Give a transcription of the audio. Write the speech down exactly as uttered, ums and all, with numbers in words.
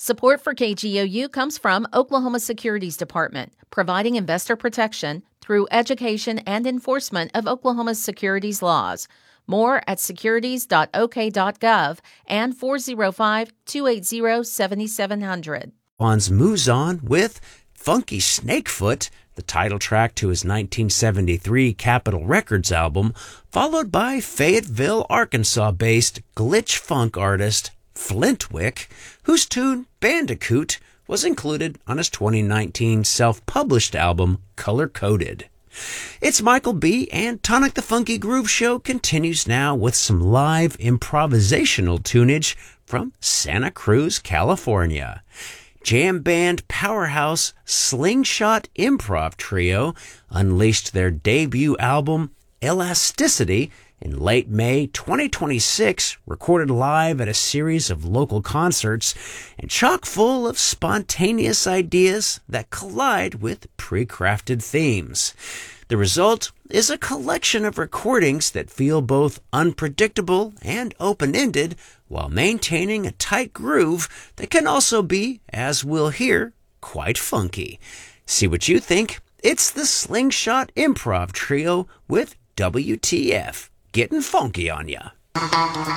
Support for K G O U comes from Oklahoma Securities Department, providing investor protection through education and enforcement of Oklahoma's securities laws. More at securities dot o k dot gov and four oh five, two eight zero, seven seven zero zero. Bonds moves on with Funky Snakefoot, the title track to his nineteen seventy-three Capitol Records album, followed by Fayetteville, Arkansas-based glitch funk artist Flintwick, whose tune Bandicoot was included on his twenty nineteen self-published album Color Coded. It's Michael B. and Tonic the Funky Groove Show continues now with some live improvisational tunage from Santa Cruz, California. Jam band powerhouse Slingshot Improv Trio unleashed their debut album Elasticity in late May twenty twenty-six, recorded live at a series of local concerts and chock full of spontaneous ideas that collide with pre-crafted themes. The result is a collection of recordings that feel both unpredictable and open-ended while maintaining a tight groove that can also be, as we'll hear, quite funky. See what you think. It's the Slingshot Improv Trio with W T F. Getting funky on ya.